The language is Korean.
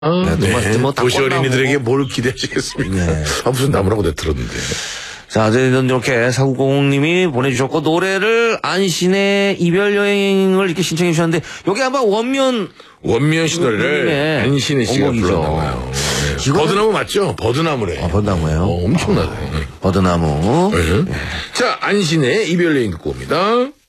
네. 뭐 도시 어린이들에게 뭘 기대하시겠습니까? 네. 무슨 나무라고 내가 들었는데. 자, 어쨌든 이렇게 4990님이 보내주셨고, 노래를 안신의 이별 여행을 이렇게 신청해 주셨는데, 여기 아마 원면 씨 노래를 안신의 씨가 원곡이죠. 불렀나봐요. 네. 버드나무 맞죠? 버드나무래. 버드나무예요. 엄청나네. 버드나무. 네. 자, 안신의 이별 여행 듣고 옵니다.